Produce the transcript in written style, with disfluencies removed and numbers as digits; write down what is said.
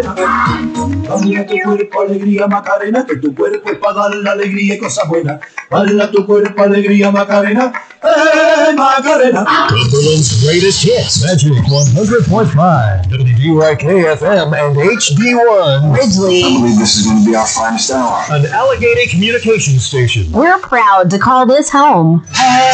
Baila tu cuerpo, alegría, Macarena, que tu cuerpo es para dar la alegría y cosas buenas. Baila tu cuerpo, alegría, Macarena, Macarena. Cumberland's greatest hits. Magic 100.5. WDYK FM and HD1. Ridgely. I believe this is going to be our finest hour. An Allegheny communications station. We're proud to call this home.